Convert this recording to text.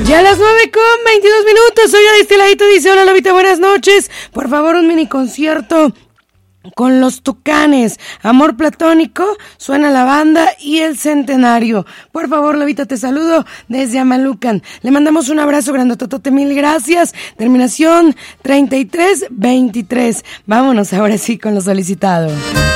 Ya a las 9:22. Soy de este ladito, dice: hola Lobita, buenas noches. Por favor, un mini concierto con los Tucanes, Amor Platónico, Suena la Banda y El Centenario. Por favor, Lobita, te saludo desde Amalucan. Le mandamos un abrazo grandototote, mil gracias. Terminación 3323. Vámonos ahora sí con lo solicitado.